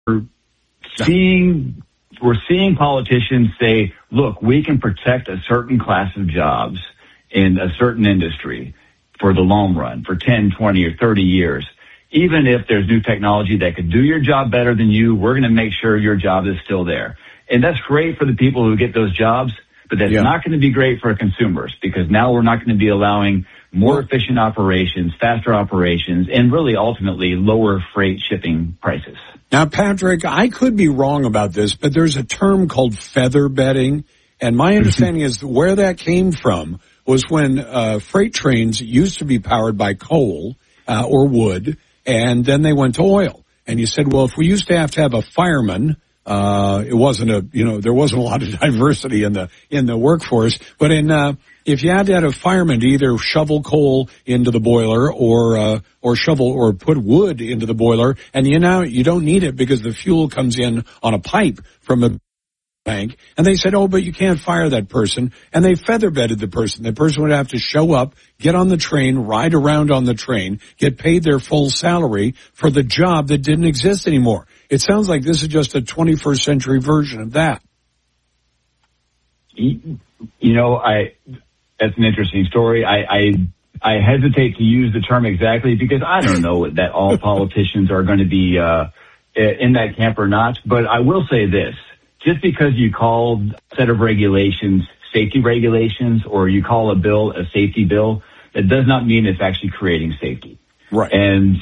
we're seeing politicians say, look, we can protect a certain class of jobs in a certain industry for the long run, for 10, 20, or 30 years. Even if there's new technology that could do your job better than you, we're going to make sure your job is still there. And that's great for the people who get those jobs, but that's not going to be great for consumers, because now we're not going to be allowing more efficient operations, faster operations, and really ultimately lower freight shipping prices. Now, Patrick, I could be wrong about this, but there's a term called feather bedding, and my understanding is where that came from was when freight trains used to be powered by coal or wood, and then they went to oil. And you said, well, if we used to have a fireman, it wasn't there wasn't a lot of diversity in the workforce, but if you had to have a fireman to either shovel coal into the boiler or shovel or put wood into the boiler, and you don't need it because the fuel comes in on a pipe from a bank, and they said, oh, but you can't fire that person, and they feather bedded the person. The person would have to show up, get on the train, ride around on the train, get paid their full salary for the job that didn't exist anymore. It sounds like this is just a 21st century version of that. That's an interesting story. I hesitate to use the term exactly because I don't know that all politicians are going to be in that camp or not, but I will say this. Just because you call a set of regulations safety regulations or you call a bill a safety bill, it does not mean it's actually creating safety. Right. And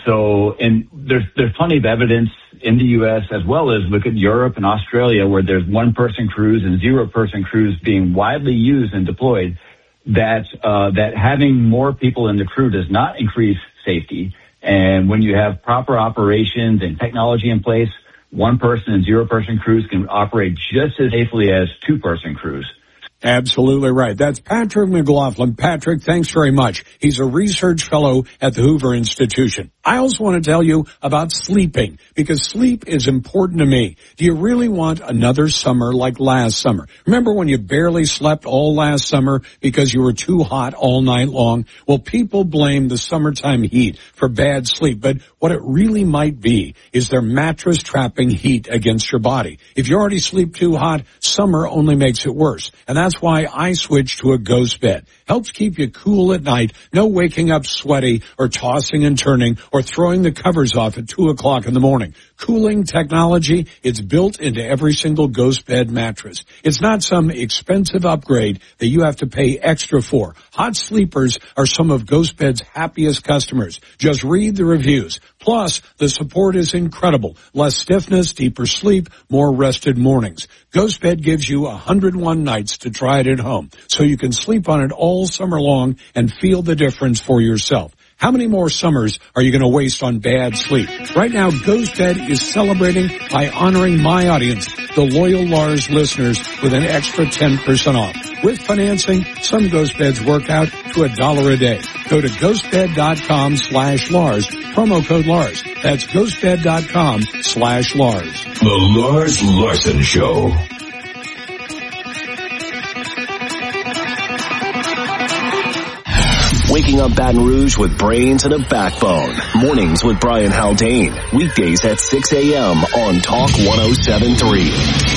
there's plenty of evidence in the U.S. as well as look at Europe and Australia where there's one-person crews and zero-person crews being widely used and deployed that having more people in the crew does not increase safety. And when you have proper operations and technology in place, one-person and zero-person crews can operate just as safely as two-person crews. Absolutely right. That's Patrick McLaughlin. Patrick, thanks very much. He's a research fellow at the Hoover Institution. I also want to tell you about sleeping, because sleep is important to me. Do you really want another summer like last summer? Remember when you barely slept all last summer because you were too hot all night long? Well, people blame the summertime heat for bad sleep, but what it really might be is their mattress trapping heat against your body. If you already sleep too hot, summer only makes it worse. And that's why I switched to a Ghost Bed. Helps keep you cool at night. No waking up sweaty or tossing and turning or throwing the covers off at 2 o'clock in the morning. Cooling technology, it's built into every single Ghost Bed mattress. It's not some expensive upgrade that you have to pay extra for. Hot sleepers are some of Ghost Bed's happiest customers. Just read the reviews. Plus, the support is incredible. Less stiffness, deeper sleep, more rested mornings. Ghost Bed gives you 101 nights to try it at home, so you can sleep on it all summer long and feel the difference for yourself. How many more summers are you going to waste on bad sleep? Right now, Ghost Bed is celebrating by honoring my audience, the loyal Lars listeners, with an extra 10% off. With financing, some Ghost Beds work out to $1 a day. Go to ghostbed.com/Lars. Promo code Lars. That's ghostbed.com/Lars. The Lars Larson Show. Waking up Baton Rouge with brains and a backbone. Mornings with Brian Haldane. Weekdays at 6 a.m. on Talk 107.3.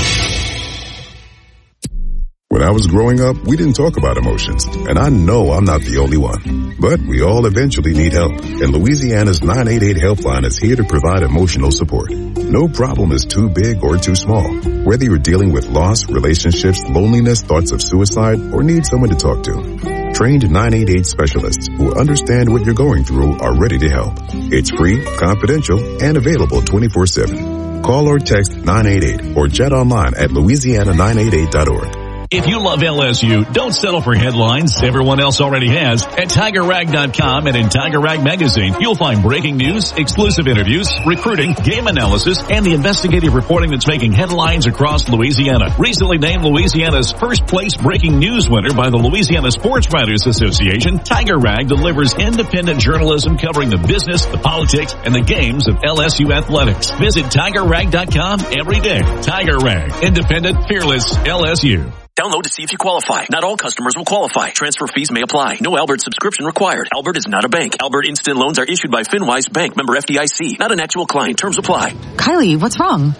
When I was growing up, we didn't talk about emotions. And I know I'm not the only one. But we all eventually need help. And Louisiana's 988 helpline is here to provide emotional support. No problem is too big or too small. Whether you're dealing with loss, relationships, loneliness, thoughts of suicide, or need someone to talk to, trained 988 specialists who understand what you're going through are ready to help. It's free, confidential, and available 24/7. Call or text 988 or chat online at louisiana988.org. If you love LSU, don't settle for headlines everyone else already has. At TigerRag.com and in Tiger Rag Magazine, you'll find breaking news, exclusive interviews, recruiting, game analysis, and the investigative reporting that's making headlines across Louisiana. Recently named Louisiana's first place breaking news winner by the Louisiana Sports Writers Association, Tiger Rag delivers independent journalism covering the business, the politics, and the games of LSU athletics. Visit TigerRag.com every day. Tiger Rag. Independent, fearless, LSU. Download to see if you qualify. Not all customers will qualify. Transfer fees may apply. No Albert subscription required. Albert is not a bank. Albert Instant Loans are issued by FinWise Bank, member FDIC. Not an actual client. Terms apply. Kylie, what's wrong?